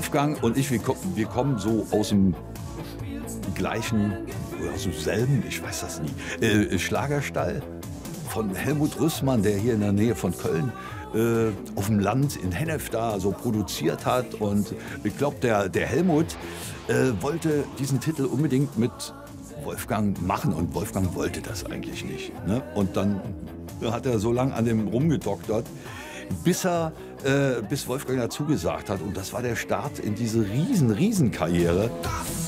Wolfgang und ich, wir kommen so aus dem gleichen, oder aus demselben, ich weiß das nie, Schlagerstall von Helmut Rüssmann, der hier in der Nähe von Köln auf dem Land in Hennef da so produziert hat. Und ich glaube, der Helmut wollte diesen Titel unbedingt mit Wolfgang machen und Wolfgang wollte das eigentlich nicht. Ne? Und dann hat er so lange an dem rumgedoktert, bis Wolfgang dazu gesagt hat. Und das war der Start in diese riesen Karriere.